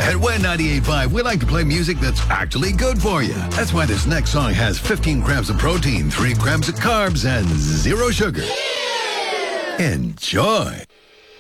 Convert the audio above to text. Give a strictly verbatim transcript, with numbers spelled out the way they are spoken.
At Win ninety-eight point five, we like to play music that's actually good for you. That's why this next song has fifteen grams of protein, three grams of carbs, and zero sugar. Enjoy.